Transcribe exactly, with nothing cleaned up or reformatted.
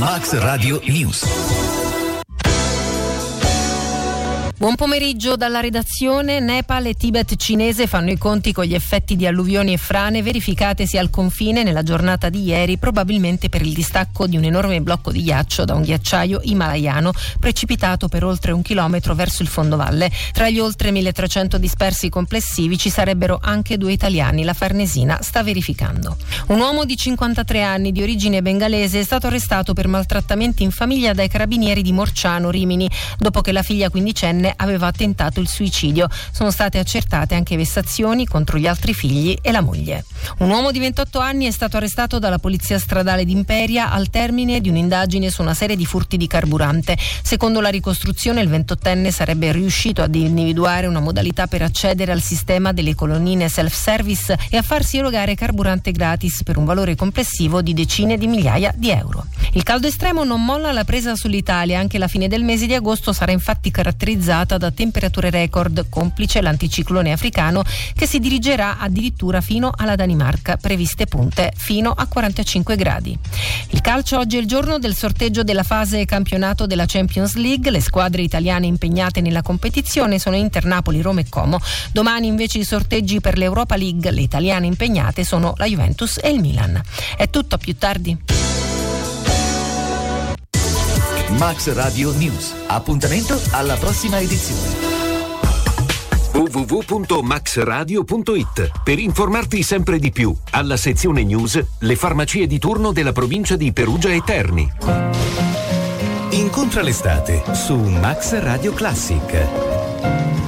Max Radio News. Buon pomeriggio dalla redazione. Nepal e Tibet cinese fanno i conti con gli effetti di alluvioni e frane verificatesi al confine nella giornata di ieri, probabilmente per il distacco di un enorme blocco di ghiaccio da un ghiacciaio himalayano precipitato per oltre un chilometro verso il fondovalle. Tra gli oltre milletrecento dispersi complessivi ci sarebbero anche due italiani. La Farnesina sta verificando. Un uomo di cinquantatré anni di origine bengalese è stato arrestato per maltrattamenti in famiglia dai carabinieri di Morciano, Rimini, dopo che la figlia quindicenne aveva tentato il suicidio. Sono state accertate anche vessazioni contro gli altri figli e la moglie. Un uomo di ventotto anni è stato arrestato dalla polizia stradale di Imperia al termine di un'indagine su una serie di furti di carburante. Secondo la ricostruzione, il ventottenne sarebbe riuscito ad individuare una modalità per accedere al sistema delle colonnine self-service e a farsi erogare carburante gratis per un valore complessivo di decine di migliaia di euro. Il caldo estremo non molla la presa sull'Italia. Anche la fine del mese di agosto sarà infatti caratterizzata da temperature record, complice l'anticiclone africano che si dirigerà addirittura fino alla Danimarca, previste punte fino a quarantacinque gradi. Il calcio: oggi è il giorno del sorteggio della fase campionato della Champions League. Le squadre italiane impegnate nella competizione sono Inter, Napoli, Roma e Como. Domani invece i sorteggi per l'Europa League. Le italiane impegnate sono la Juventus e il Milan. È tutto, a più tardi. Max Radio News. Appuntamento alla prossima edizione. w w w punto max radio punto i t per informarti sempre di più. Alla sezione news, le farmacie di turno della provincia di Perugia e Terni. Incontra l'estate su Max Radio Classic.